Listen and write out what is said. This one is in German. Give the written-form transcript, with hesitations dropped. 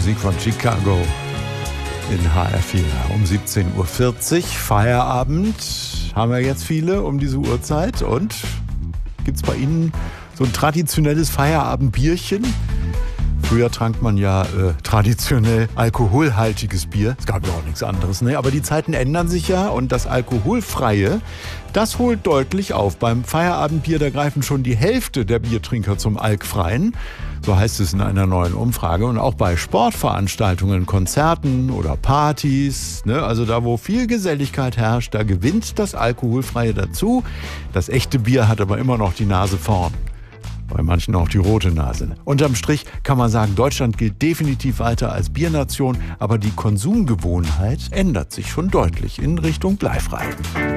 Musik von Chicago in HR4 um 17.40 Uhr. Feierabend haben wir jetzt viele um diese Uhrzeit. Und gibt es bei Ihnen so ein traditionelles Feierabendbierchen? Früher trank man ja traditionell alkoholhaltiges Bier. Es gab ja auch nichts anderes, ne? Aber die Zeiten ändern sich ja und das Alkoholfreie, das holt deutlich auf. Beim Feierabendbier, da greifen schon die Hälfte der Biertrinker zum Alkfreien. So heißt es in einer neuen Umfrage. Und auch bei Sportveranstaltungen, Konzerten oder Partys, ne? Also da, wo viel Geselligkeit herrscht, da gewinnt das Alkoholfreie dazu. Das echte Bier hat aber immer noch die Nase vorn. Bei manchen auch die rote Nase. Unterm Strich kann man sagen, Deutschland gilt definitiv weiter als Biernation, aber die Konsumgewohnheit ändert sich schon deutlich in Richtung bleifrei.